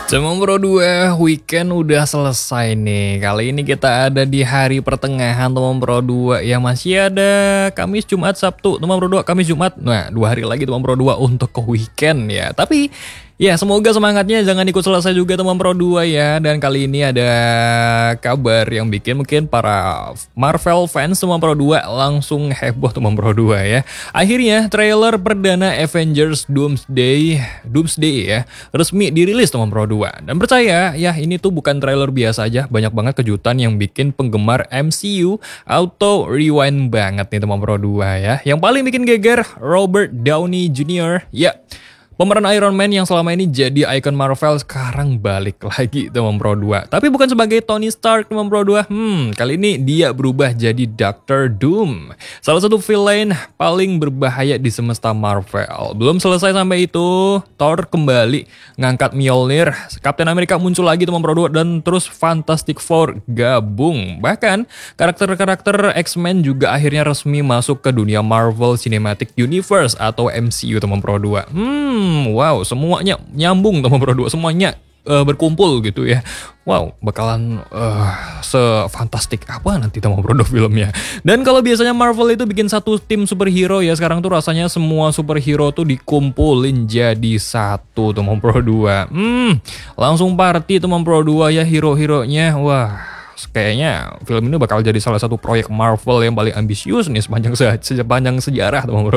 Teman Pro 2, weekend udah selesai nih. Kali ini kita ada di hari pertengahan teman Pro 2. Ya masih ada Kamis, Jumat, Sabtu. Teman Pro 2, Kamis, Jumat. Nah, 2 hari lagi teman Pro 2 untuk ke weekend ya. Tapi ya semoga semangatnya jangan ikut selesai juga teman Pro 2 ya. Dan kali ini ada kabar yang bikin mungkin para Marvel fans teman Pro 2 langsung heboh teman Pro 2 ya. Akhirnya trailer perdana Avengers Doomsday ya resmi dirilis teman Pro 2. Dan percaya ya ini tuh bukan trailer biasa aja, banyak banget kejutan yang bikin penggemar MCU auto rewind banget nih teman Pro 2 ya. Yang paling bikin geger Robert Downey Jr. ya. Pemeran Iron Man yang selama ini jadi ikon Marvel sekarang balik lagi teman Pro 2. Tapi bukan sebagai Tony Stark teman Pro 2. Kali ini dia berubah jadi Doctor Doom. Salah satu villain paling berbahaya di semesta Marvel. Belum selesai sampai itu, Thor kembali ngangkat Mjolnir. Captain America muncul lagi teman Pro 2 dan terus Fantastic Four gabung. Bahkan karakter-karakter X-Men juga akhirnya resmi masuk ke dunia Marvel Cinematic Universe atau MCU teman Pro 2. Wow, semuanya nyambung teman Pro 2, semuanya berkumpul gitu ya. Wow, bakalan sefantastik apa nanti teman Pro 2 filmnya. Dan kalau biasanya Marvel itu bikin satu tim superhero ya, sekarang tuh rasanya semua superhero tuh dikumpulin jadi satu teman Pro 2. Langsung party teman Pro 2 ya hero-heronya. Wah, kayaknya film ini bakal jadi salah satu proyek Marvel yang paling ambisius nih sepanjang sejarah teman Pro